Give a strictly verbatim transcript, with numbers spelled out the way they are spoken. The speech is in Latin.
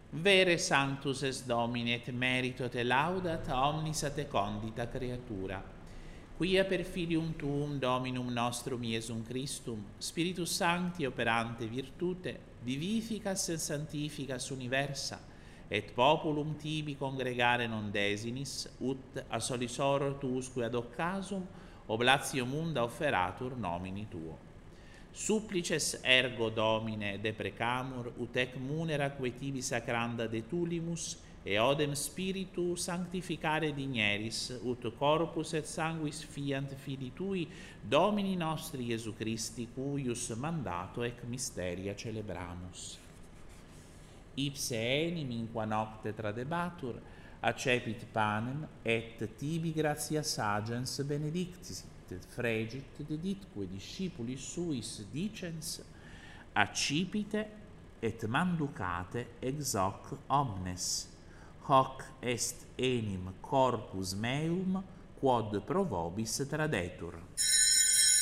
Vere sanctus es Domine et merito te laudat omnis a te condita creatura. Quia per filium tuum Dominum nostrum Iesum Christum, Spiritus Sancti operante virtute, vivificas et sanctificas universa, et populum tibi congregare non desinis, ut a solis horror tuusque ad occasum oblatio munda offeratur nomini tuo. Supplices ergo Domine deprecamur, ut ec munera quae tibi sacranda detulimus, e odem spiritu sanctificare digneris, ut corpus et sanguis fiant Filii Tui, Domini nostri Iesu Christi, cuius mandato ec mysteria celebramus. Ipse enim in qua nocte tradebatur, accepit panem, et tibi gratias agens benedictis, et fregit deditque discipulis suis dicens, accipite et manducate ex hoc omnes. Hoc est enim corpus meum, quod pro vobis tradetur.